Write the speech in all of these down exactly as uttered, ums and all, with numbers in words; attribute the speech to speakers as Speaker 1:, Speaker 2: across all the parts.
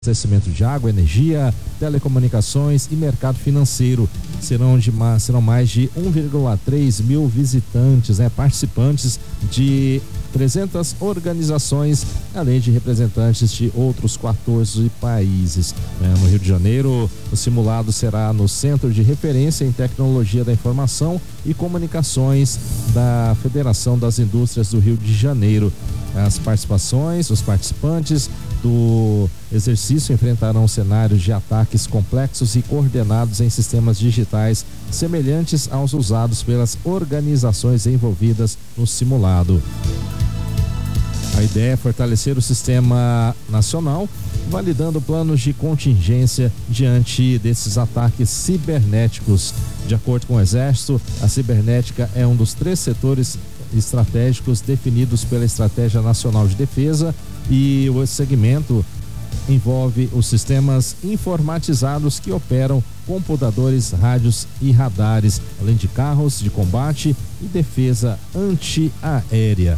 Speaker 1: abastecimento de água, energia, telecomunicações e mercado financeiro. Serão, de, serão mais de um vírgula três mil visitantes, né, participantes de trezentas organizações, além de representantes de outros quatorze países. É, no Rio de Janeiro, o simulado será no Centro de Referência em Tecnologia da Informação e Comunicações da Federação das Indústrias do Rio de Janeiro. As participações, os participantes do exercício enfrentarão cenários de ataques complexos e coordenados em sistemas digitais semelhantes aos usados pelas organizações envolvidas no simulado. A ideia é fortalecer o sistema nacional, validando planos de contingência diante desses ataques cibernéticos. De acordo com o Exército, a cibernética é um dos três setores estratégicos definidos pela Estratégia Nacional de Defesa, e o segmento envolve os sistemas informatizados que operam computadores, rádios e radares, além de carros de combate e defesa antiaérea.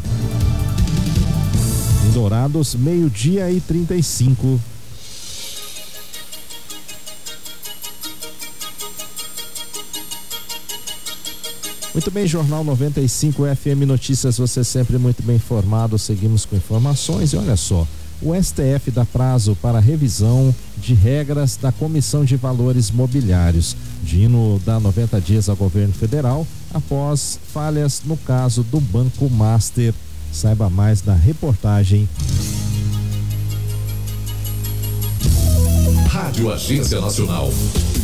Speaker 1: Em Dourados, meio-dia e trinta e cinco. Muito bem, Jornal noventa e cinco F M Notícias, você sempre muito bem informado. Seguimos com informações e olha só, o S T F dá prazo para revisão de regras da Comissão de Valores Mobiliários. Dino dá noventa dias ao governo federal após falhas no caso do Banco Master. Saiba mais na reportagem.
Speaker 2: Rádio Agência Nacional.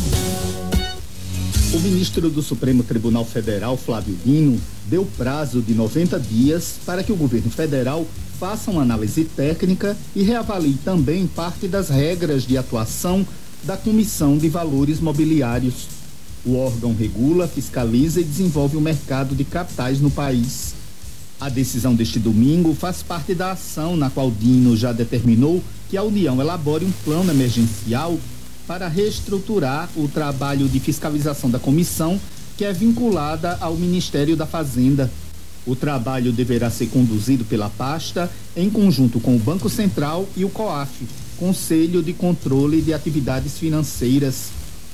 Speaker 3: O ministro do Supremo Tribunal Federal, Flávio Dino, deu prazo de noventa dias para que o governo federal faça uma análise técnica e reavalie também parte das regras de atuação da Comissão de Valores Mobiliários. O órgão regula, fiscaliza e desenvolve o mercado de capitais no país. A decisão deste domingo faz parte da ação na qual Dino já determinou que a União elabore um plano emergencial para reestruturar o trabalho de fiscalização da comissão, que é vinculada ao Ministério da Fazenda. O trabalho deverá ser conduzido pela pasta em conjunto com o Banco Central e o COAF, Conselho de Controle de Atividades Financeiras.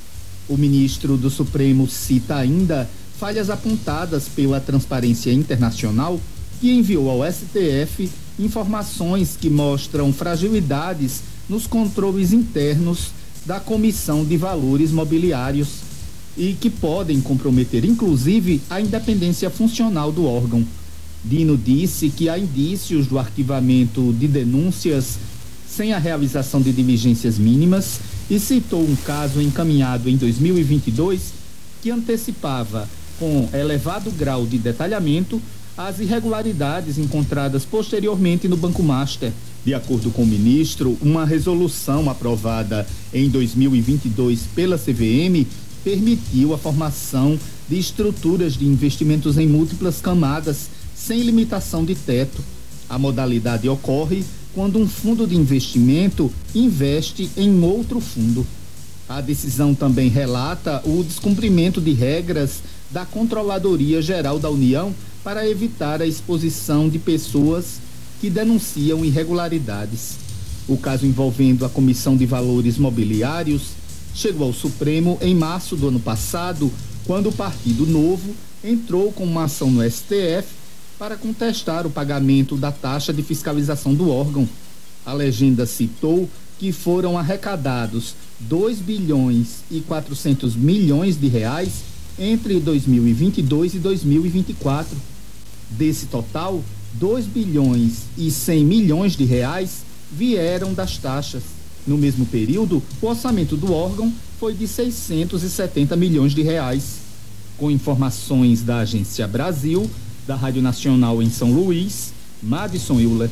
Speaker 3: O ministro do Supremo cita ainda falhas apontadas pela Transparência Internacional, que enviou ao S T F informações que mostram fragilidades nos controles internos da Comissão de Valores Mobiliários e que podem comprometer, inclusive, a independência funcional do órgão. Dino disse que há indícios do arquivamento de denúncias sem a realização de diligências mínimas e citou um caso encaminhado em dois mil e vinte e dois que antecipava, com elevado grau de detalhamento, as irregularidades encontradas posteriormente no Banco Master. De acordo com o ministro, uma resolução aprovada em dois mil e vinte e dois pela C V M permitiu a formação de estruturas de investimentos em múltiplas camadas, sem limitação de teto. A modalidade ocorre quando um fundo de investimento investe em outro fundo. A decisão também relata o descumprimento de regras da Controladoria Geral da União para evitar a exposição de pessoas que denunciam irregularidades. O caso envolvendo a Comissão de Valores Mobiliários chegou ao Supremo em março do ano passado, quando o Partido Novo entrou com uma ação no S T F para contestar o pagamento da taxa de fiscalização do órgão. A legenda citou que foram arrecadados dois bilhões e quatrocentos milhões de reais entre dois mil e vinte e dois e dois mil e vinte e quatro. Desse total, dois bilhões e cem milhões de reais vieram das taxas. No mesmo período, o orçamento do órgão foi de seiscentos e setenta milhões de reais. Com informações da Agência Brasil, da Rádio Nacional em São Luís, Madison Euler.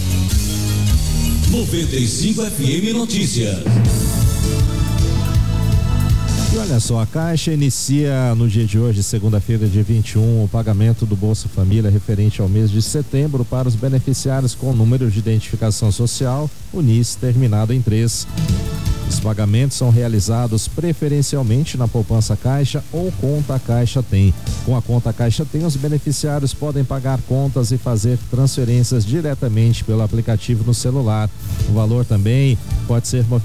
Speaker 2: noventa e cinco F M Notícias.
Speaker 1: E olha só, a Caixa inicia no dia de hoje, segunda-feira, dia vinte e um, o pagamento do Bolsa Família referente ao mês de setembro para os beneficiários com número de identificação social, o N I S, terminado em três. Os pagamentos são realizados preferencialmente na poupança Caixa ou conta Caixa Tem. Com a conta Caixa Tem, os beneficiários podem pagar contas e fazer transferências diretamente pelo aplicativo no celular. O valor também pode ser